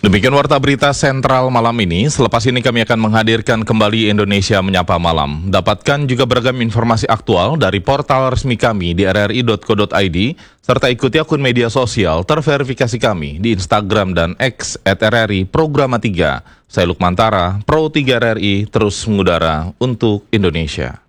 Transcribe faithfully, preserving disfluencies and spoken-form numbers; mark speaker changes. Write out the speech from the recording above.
Speaker 1: Demikian warta berita sentral malam ini. Selepas ini kami akan menghadirkan kembali Indonesia Menyapa Malam. Dapatkan juga beragam informasi aktual dari portal resmi kami di r r i dot co dot i d, serta ikuti akun media sosial terverifikasi kami di Instagram dan X at r r i Programa tiga. Saya Lukmantara, Pro tiga R R I, terus mengudara untuk Indonesia.